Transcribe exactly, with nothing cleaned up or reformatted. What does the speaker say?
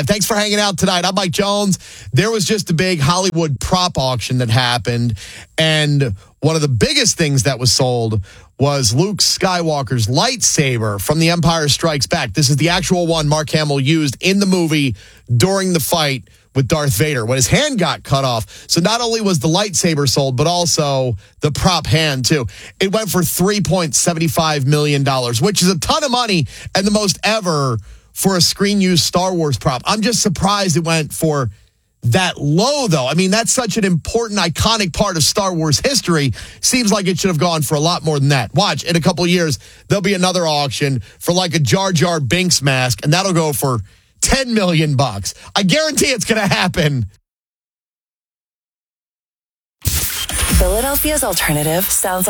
five. Thanks for hanging out tonight. I'm Mike Jones. There was just a big Hollywood prop auction that happened, and one of the biggest things that was sold was Luke Skywalker's lightsaber from The Empire Strikes Back. This is the actual one Mark Hamill used in the movie during the fight with Darth Vader when his hand got cut off. So not only was the lightsaber sold, but also the prop hand, too. It went for three point seven five million dollars, which is a ton of money and the most ever for a screen-used Star Wars prop. I'm just surprised it went for that low, though. I mean, that's such an important, iconic part of Star Wars history. Seems like it should have gone for a lot more than that. Watch, in a couple of years, there'll be another auction for like a Jar Jar Binks mask, and that'll go for ten million bucks. I guarantee it's going to happen. Philadelphia's alternative sounds